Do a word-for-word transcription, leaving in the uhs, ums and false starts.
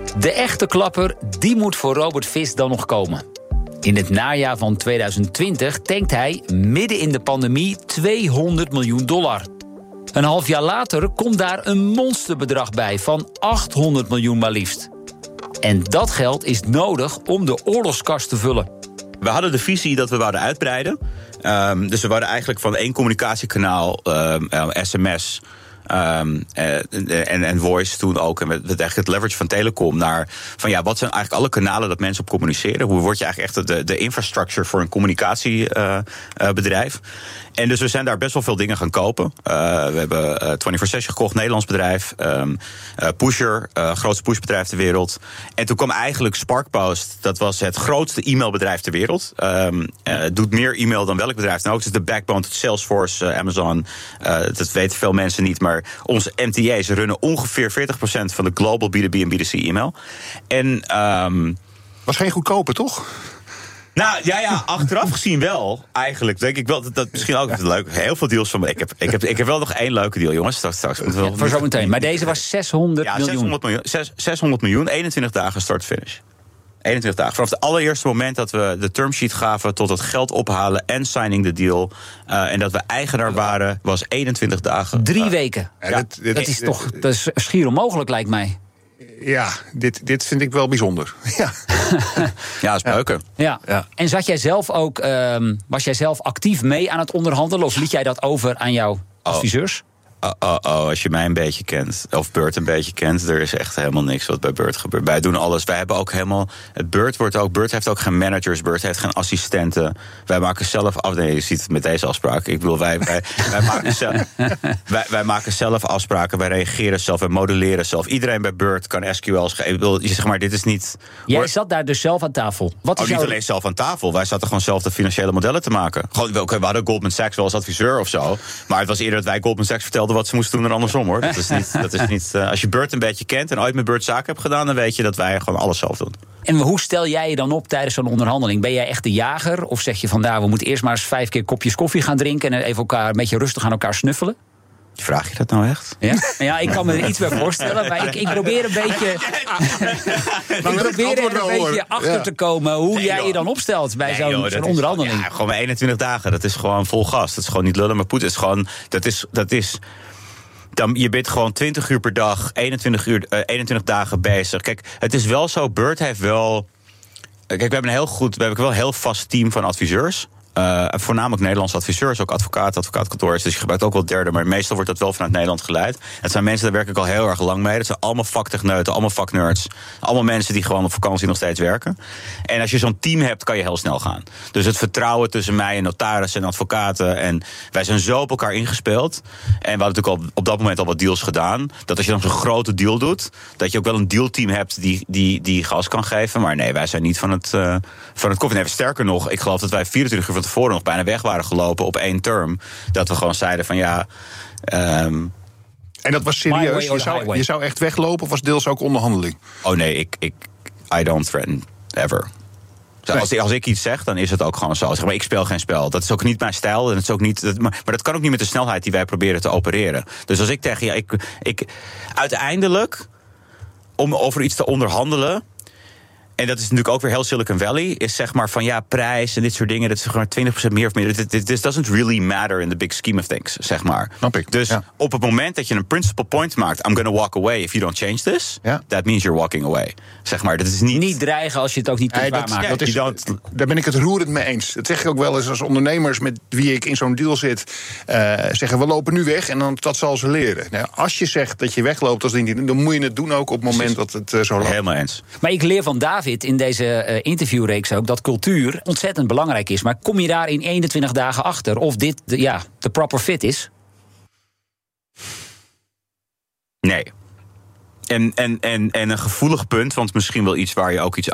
De echte klapper, die moet voor Robert Vis dan nog komen. In het najaar van tweeduizend twintig tankt hij midden in de pandemie tweehonderd miljoen dollar. Een half jaar later komt daar een monsterbedrag bij van achthonderd miljoen maar liefst. En dat geld is nodig om de oorlogskast te vullen. We hadden de visie dat we wouden uitbreiden. Um, dus we wouden eigenlijk van één communicatiekanaal, um, uh, S M S... Um, uh, en, en voice toen ook, en met, met echt het leverage van telecom naar van ja, wat zijn eigenlijk alle kanalen dat mensen op communiceren? Hoe word je eigenlijk echt de, de infrastructure voor een communicatiebedrijf? Uh, uh, en dus we zijn daar best wel veel dingen gaan kopen. Uh, we hebben uh, vierentwintig zeven gekocht, Nederlands bedrijf. Um, uh, Pusher, uh, grootste pushbedrijf ter wereld. En toen kwam eigenlijk Sparkpost, dat was het grootste e-mailbedrijf ter wereld. Um, uh, doet meer e-mail dan welk bedrijf dan ook. Het is de backbone tot Salesforce, uh, Amazon. Uh, dat weten veel mensen niet, maar onze M T A's runnen ongeveer veertig procent van de global B twee B en B twee C e-mail. En um, was geen goedkope, toch? Nou, ja, ja, achteraf gezien wel. Eigenlijk denk ik wel dat dat misschien ook even leuk. Heel veel deals van me. Ik heb, ik heb, ik heb wel nog één leuke deal, jongens. Straks, straks moet wel ja, voor zometeen. Maar deze was zeshonderd ja, miljoen. zeshonderd miljoen. zeshonderd miljoen, eenentwintig dagen start-finish. eenentwintig dagen. Vanaf het allereerste moment dat we de termsheet gaven tot het geld ophalen en signing the deal. Uh, en dat we eigenaar waren, was eenentwintig dagen. Drie uh, weken. Ja, Ja, dit, dit, dat is toch dat is schier onmogelijk, lijkt mij. Ja, dit, dit vind ik wel bijzonder. Ja, ja, is beuken. Ja. Ja. En zat jij zelf ook, um, was jij zelf actief mee aan het onderhandelen? Of liet jij dat over aan jouw adviseurs? Oh, oh, oh, als je mij een beetje kent, of Bert een beetje kent, er is echt helemaal niks wat bij Bert gebeurt. Wij doen alles. Wij hebben ook helemaal. Het Bert wordt ook. Bert heeft ook geen managers. Bert heeft geen assistenten. Wij maken zelf af. Nee, je ziet het met deze afspraak. Ik bedoel, wij, wij, wij, maken zelf, wij, wij maken zelf afspraken. Wij reageren zelf. Wij modelleren zelf. Iedereen bij Bert kan S Q L's geven. Ik bedoel, je zeg maar, dit is niet. Jij hoor, zat daar dus zelf aan tafel. Wat oh, is niet jouw... alleen zelf aan tafel. Wij zaten gewoon zelf de financiële modellen te maken. Gewoon, we hadden Goldman Sachs wel als adviseur of zo. Maar het was eerder dat wij Goldman Sachs vertelden wat ze moesten doen en andersom. Hoor. Dat is niet, dat is niet, uh, als je Bert een beetje kent en ooit met Bert zaken hebt gedaan, dan weet je dat wij gewoon alles zelf doen. En hoe stel jij je dan op tijdens zo'n onderhandeling? Ben jij echt de jager? Of zeg je van daar, we moeten eerst maar eens vijf keer kopjes koffie gaan drinken en even elkaar een beetje rustig aan elkaar snuffelen? Vraag je dat nou echt? Ja, ja, ik kan me er iets bij voorstellen, maar ik, ik probeer een beetje, ik probeer er een beetje achter ja. te komen hoe nee, jij joh. je dan opstelt bij nee, zo'n, joh, zo'n onderhandeling. Is, ja, gewoon eenentwintig dagen, dat is gewoon vol gas. Dat is gewoon niet lullen, maar poet is gewoon, dat is, dat is. Dan, je bent gewoon twintig uur per dag, eenentwintig, uur, uh, eenentwintig dagen bezig. Kijk, het is wel zo, Bert heeft wel. Kijk, we hebben een heel goed, we hebben wel een heel vast team van adviseurs. Uh, voornamelijk Nederlandse adviseurs, ook advocaat, advocaatkantoor. Dus je gebruikt ook wel derde, maar meestal wordt dat wel vanuit Nederland geleid. Het zijn mensen, daar werk ik al heel erg lang mee. Dat zijn allemaal vaktechneuten, allemaal vaknerds. Allemaal mensen die gewoon op vakantie nog steeds werken. En als je zo'n team hebt, kan je heel snel gaan. Dus het vertrouwen tussen mij en notarissen en advocaten. En wij zijn zo op elkaar ingespeeld. En we hadden natuurlijk al op dat moment al wat deals gedaan. Dat als je dan zo'n grote deal doet, dat je ook wel een dealteam hebt die, die, die gas kan geven. Maar nee, wij zijn niet van het, uh, van het koffie. Nee, sterker nog, ik geloof dat wij vierentwintig uur van tevoren nog bijna weg waren gelopen op één term. Dat we gewoon zeiden van ja. Um, en dat was serieus? Je zou, je zou echt weglopen of was deels ook onderhandeling? Oh nee, ik, ik I don't threaten ever. Nee. Als, als ik iets zeg, dan is het ook gewoon zo. Zeg maar, ik speel geen spel. Dat is ook niet mijn stijl. En het is ook niet, dat, maar, maar dat kan ook niet met de snelheid die wij proberen te opereren. Dus als ik tegen ja, ik, ik uiteindelijk om over iets te onderhandelen. En dat is natuurlijk ook weer heel Silicon Valley. Is zeg maar van ja, prijs en dit soort dingen. Dat is gewoon twintig procent meer of meer. This doesn't really matter in the big scheme of things, zeg maar. Snap ik. Dus ja. op het moment dat je een principal point maakt. I'm gonna walk away if you don't change this. Ja. That means you're walking away. Zeg maar, dat is niet... Niet dreigen als je het ook niet kunt waarmaken. Ja, dat is, daar ben ik het roerend mee eens. Dat zeg ik ook wel eens als ondernemers met wie ik in zo'n deal zit. Uh, zeggen, we lopen nu weg en dan dat zal ze leren. Nou, als je zegt dat je wegloopt, als ding, dan moet je het doen ook op het moment dat het uh, zo loopt. Helemaal eens. Maar ik leer van David in deze uh, interviewreeks ook dat cultuur ontzettend belangrijk is. Maar kom je daar in eenentwintig dagen achter of dit de, ja, de proper fit is? Nee. En, en, en, en een gevoelig punt, want misschien wel iets waar je ook iets